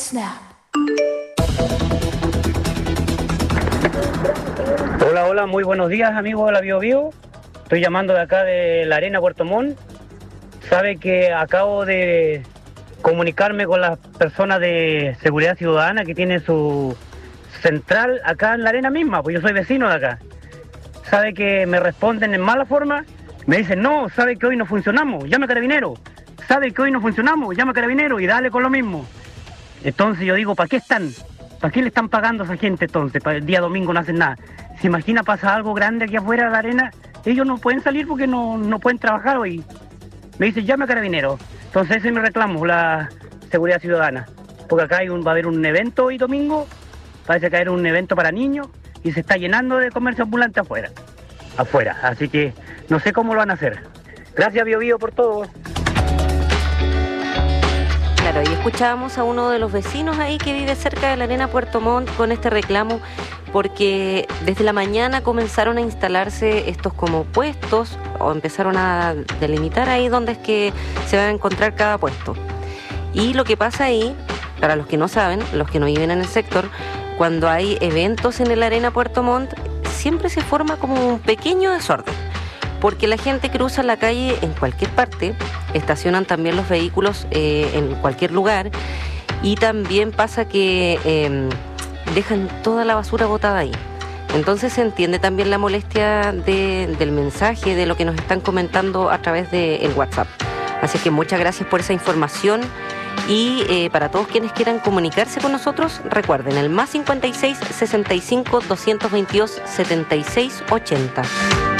snap. Hola, hola, muy buenos días, amigos de la Bio Bio. Estoy llamando de acá de la Arena Puerto Montt. Sabe que acabo de comunicarme con las personas de Seguridad Ciudadana que tienen su central acá en la arena misma, pues yo soy vecino de acá. Sabe que me responden en mala forma, me dicen, no, sabe que hoy no funcionamos, llame a Carabinero. Sabe que hoy no funcionamos, llame a Carabinero y dale con lo mismo. Entonces yo digo, ¿para qué están? ¿Para qué le están pagando a esa gente entonces? Para el día domingo no hacen nada. ¿Se imagina pasa algo grande aquí afuera de la arena? Ellos no pueden salir porque no pueden trabajar hoy. Me dice, llame a Carabinero. Entonces ese es mi reclamo, la Seguridad Ciudadana. Porque acá va a haber un evento hoy domingo, parece que va a haber un evento para niños y se está llenando de comercio ambulante afuera. Así que no sé cómo lo van a hacer. Gracias, Bio Bio, por todo. Claro, y escuchábamos a uno de los vecinos ahí que vive cerca de la Arena Puerto Montt con este reclamo, porque desde la mañana comenzaron a instalarse estos como puestos, o empezaron a delimitar ahí dónde es que se va a encontrar cada puesto. Y lo que pasa ahí, para los que no saben, los que no viven en el sector, cuando hay eventos en el Arena Puerto Montt, siempre se forma como un pequeño desorden, porque la gente cruza la calle en cualquier parte, estacionan también los vehículos en cualquier lugar, y también pasa que dejan toda la basura botada ahí. Entonces se entiende también la molestia del mensaje, de lo que nos están comentando a través del WhatsApp. Así que muchas gracias por esa información. Y para todos quienes quieran comunicarse con nosotros, recuerden el +56 65 222 76 80.